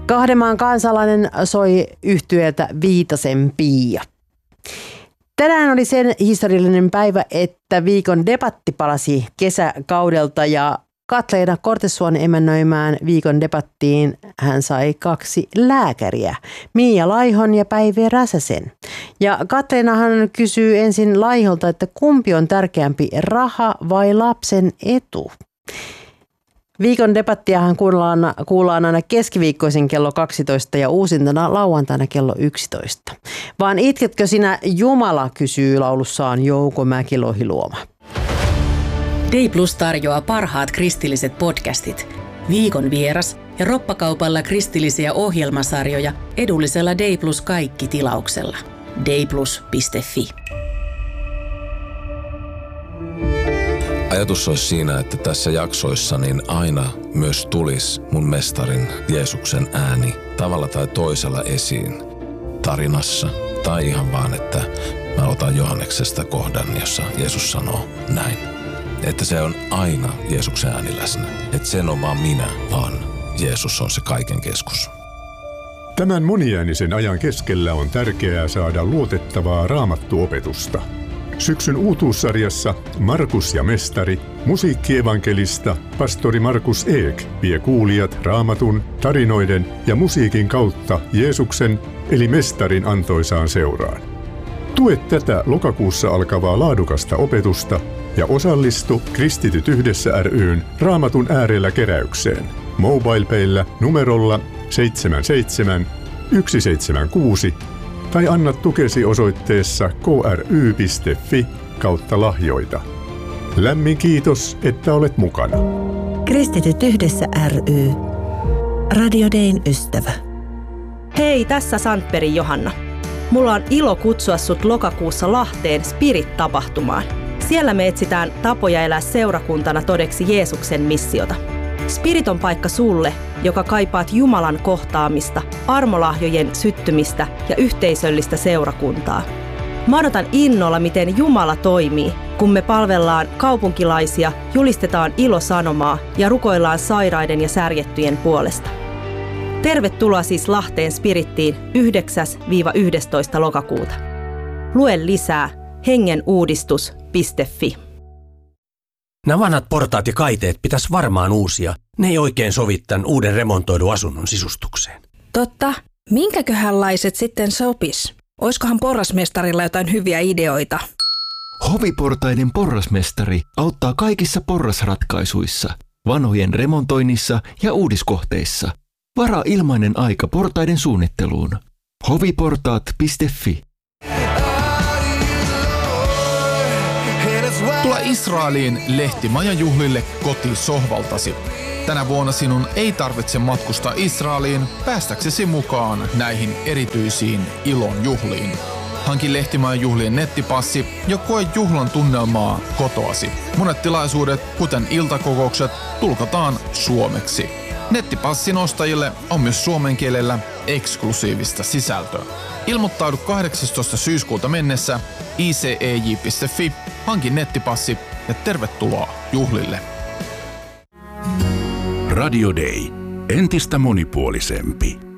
Kahdenmaan kansalainen soi yhtyeeltä Viitasen Pia. Tänään oli sen historiallinen päivä, että viikon debatti palasi kesäkaudelta ja Katleena Kortesuon emännöimään viikon debattiin hän sai 2 lääkäriä, Miia Laihon ja Päivi Räsäsen. Ja Katleenahan kysyy ensin Laiholta, että kumpi on tärkeämpi, raha vai lapsen etu? Viikon debattiahan kuullaan aina keskiviikkoisin kello 12 ja uusintana lauantaina kello 11. Vaan itketkö sinä Jumala, kysyy laulussaan Jouko Mäki-Lohiluoma. Day Plus tarjoaa parhaat kristilliset podcastit, viikon vieras ja roppakaupalla kristillisiä ohjelmasarjoja edullisella Day Plus kaikki -tilauksella. dayplus.fi. Ajatus olisi siinä, että tässä jaksoissa niin aina myös tulisi mun mestarin Jeesuksen ääni tavalla tai toisella esiin tarinassa. Tai ihan vaan, että mä otan Johanneksesta kohdan, jossa Jeesus sanoo näin. Että se on aina Jeesuksen ääni läsnä. Että sen on vaan minä, vaan Jeesus on se kaiken keskus. Tämän moniäänisen ajan keskellä on tärkeää saada luotettavaa raamattuopetusta. Syksyn uutuussarjassa Markus ja mestari, musiikkievankelista pastori Markus Eek vie kuulijat raamatun, tarinoiden ja musiikin kautta Jeesuksen eli mestarin antoisaan seuraan. Tue tätä lokakuussa alkavaa laadukasta opetusta ja osallistu Kristityt yhdessä ry:n Raamatun äärellä keräykseen MobilePayllä numerolla 77 176 tai anna tukesi osoitteessa kry.fi/lahjoita. Lämmin kiitos, että olet mukana. Kristityt yhdessä ry. Radio Dayn ystävä. Hei, tässä Sandbergin Johanna. Mulla on ilo kutsua sut lokakuussa Lahteen Spirit-tapahtumaan. Siellä me etsitään tapoja elää seurakuntana todeksi Jeesuksen missiota. Spirit on paikka sulle, joka kaipaat Jumalan kohtaamista, armolahjojen syttymistä ja yhteisöllistä seurakuntaa. Mä odotan innolla, miten Jumala toimii, kun me palvellaan kaupunkilaisia, julistetaan ilosanomaa ja rukoillaan sairaiden ja särjettyjen puolesta. Tervetuloa siis Lahteen Spirittiin 9-11. lokakuuta. Lue lisää hengenuudistus.fi. Nämä vanhat portaat ja kaiteet pitäisi varmaan uusia. Ne ei oikein sovi tämän uuden remontoidun asunnon sisustukseen. Totta. Minkäköhänlaiset sitten sopis? Oiskohan porrasmestarilla jotain hyviä ideoita? Hoviportaiden porrasmestari auttaa kaikissa porrasratkaisuissa, vanhojen remontoinnissa ja uudiskohteissa. Varaa ilmainen aika portaiden suunnitteluun. hoviportaat.fi. Tule Israeliin lehtimajan juhlille kotisohvaltasi. Tänä vuonna sinun ei tarvitse matkustaa Israeliin päästäksesi mukaan näihin erityisiin ilon juhliin. Hanki lehtimajan juhlien nettipassi ja koe juhlan tunnelmaa kotoasi. Monet tilaisuudet, kuten iltakokoukset, tulkataan suomeksi. Nettipassin ostajille on myös suomen kielellä eksklusiivista sisältöä. Ilmoittaudu 18. syyskuuta mennessä icej.fi, hanki nettipassi ja tervetuloa juhlille. Radio Day. Entistä monipuolisempi.